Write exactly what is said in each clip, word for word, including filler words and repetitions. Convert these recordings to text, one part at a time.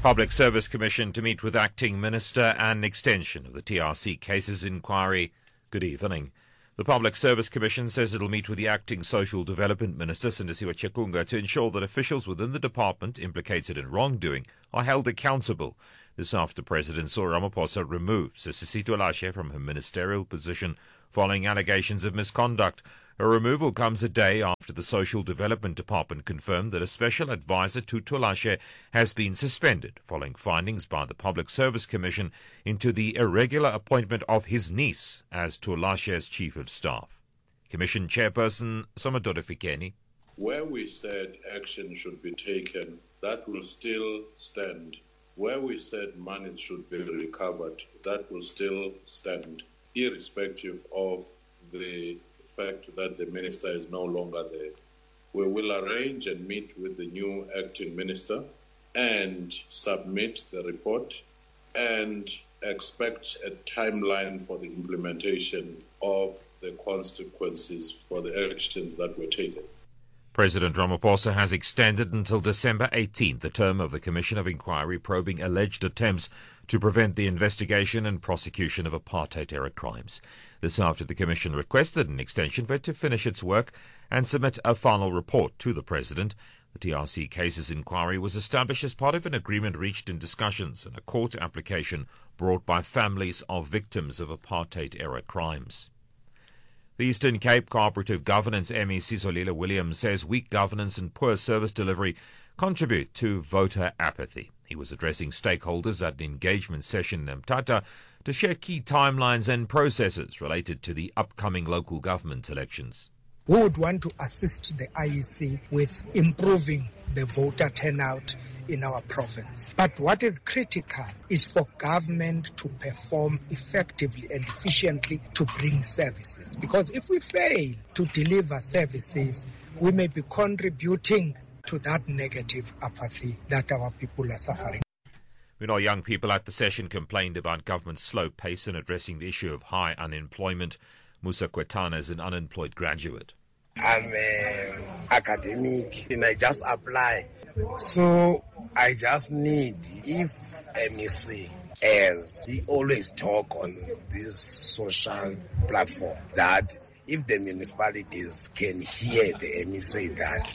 Public Service Commission to meet with Acting Minister and extension of the T R C cases inquiry. Good evening. The Public Service Commission says it will meet with the Acting Social Development Minister, Sindisiwe Chikunga, to ensure that officials within the department implicated in wrongdoing are held accountable. This after President Cyril Ramaphosa removed Sisito Lashe from her ministerial position following allegations of misconduct. Her removal comes a day after the Social Development Department confirmed that a special advisor to Tulashe has been suspended following findings by the Public Service Commission into the irregular appointment of his niece as Tulashe's Chief of Staff. Commission Chairperson Somadoda Fikeni. Where we said action should be taken, that will still stand. Where we said money should be recovered, that will still stand, irrespective of the fact that the minister is no longer there. We will arrange and meet with the new acting minister and submit the report and expect a timeline for the implementation of the consequences for the actions that were taken. President Ramaphosa has extended until December eighteenth the term of the Commission of Inquiry probing alleged attempts to prevent the investigation and prosecution of apartheid-era crimes. This after the Commission requested an extension for it to finish its work and submit a final report to the President. The T R C cases inquiry was established as part of an agreement reached in discussions and a court application brought by families of victims of apartheid-era crimes. The Eastern Cape Cooperative Governance M E Sizolile Williams says weak governance and poor service delivery contribute to voter apathy. He was addressing stakeholders at an engagement session in Mthatha to share key timelines and processes related to the upcoming local government elections. We would want to assist the I E C with improving the voter turnout in our province. But what is critical is for government to perform effectively and efficiently to bring services. Because if we fail to deliver services, we may be contributing to that negative apathy that our people are suffering. We know young people at the session complained about government's slow pace in addressing the issue of high unemployment. Musa Kwetana is an unemployed graduate. I'm an academic and I just apply. So I just need, if M E C, as we always talk on this social platform, that if the municipalities can hear the M E C, that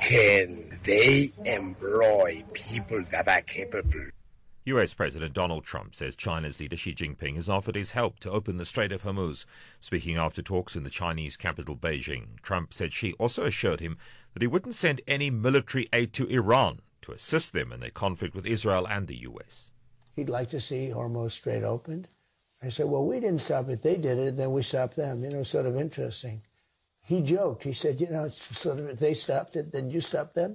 can they employ people that are capable. U S President Donald Trump says China's leader Xi Jinping has offered his help to open the Strait of Hormuz. Speaking after talks in the Chinese capital Beijing, Trump said Xi also assured him that he wouldn't send any military aid to Iran to assist them in their conflict with Israel and the U S. He'd like to see Hormuz Strait opened. I said, well, we didn't stop it. They did it, then we stopped them. You know, sort of interesting. He joked. He said, you know, it's sort of, if they stopped it, then you stopped them.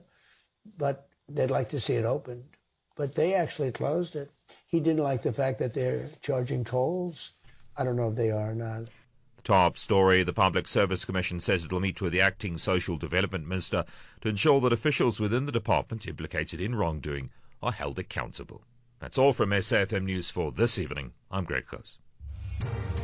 But they'd like to see it opened. But they actually closed it. He didn't like the fact that they're charging tolls. I don't know if they are or not. Top story, the Public Service Commission says it will meet with the Acting Social Development Minister to ensure that officials within the department implicated in wrongdoing are held accountable. That's all from S A F M News for this evening. I'm Greg Close.